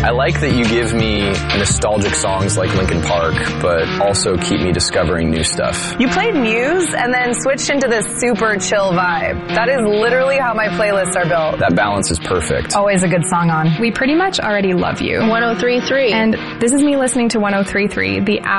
I like that you give me nostalgic songs like Linkin Park, but also keep me discovering new stuff. You played Muse and then switched into this super chill vibe. That is literally how my playlists are built. That balance is perfect. Always a good song on. We pretty much already love you. 103.3. And this is me listening to 103.3, the